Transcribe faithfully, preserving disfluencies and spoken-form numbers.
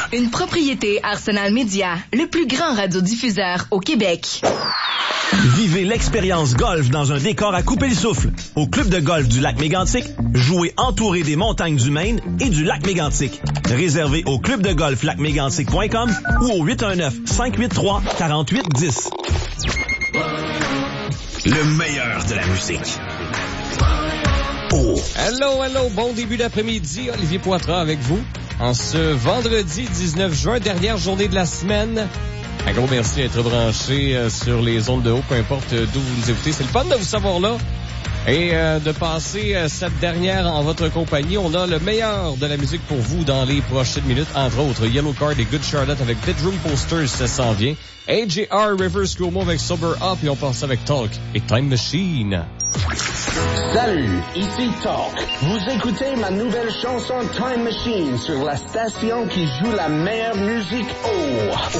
Une propriété Arsenal Média, le plus grand radiodiffuseur au Québec. Vivez l'expérience golf dans un décor à couper le souffle. Au club de golf du lac Mégantic, jouez entouré des montagnes du Maine et du lac Mégantic. Réservé au club de golf lac mégantic point com ou au huit un neuf, cinq huit trois, quatre huit un zéro. Le meilleur de la musique. Oh. Hello, hello, bon début d'après-midi. Olivier Poitras avec vous. En ce vendredi dix-neuf juin, dernière journée de la semaine. Un gros merci d'être branché euh, sur les ondes de haut, peu importe euh, d'où vous nous écoutez. C'est le fun de vous savoir là et euh, de passer euh, cette dernière en votre compagnie. On a le meilleur de la musique pour vous dans les prochaines minutes. Entre autres, Yellow Card et Good Charlotte avec Bedroom Posters, ça s'en vient. A J R Rivers Cuomo avec Sober Up et on passe avec Talk et Time Machine. Salut, ici Talk. Vous écoutez ma nouvelle chanson Time Machine sur la station qui joue la meilleure musique. Oh!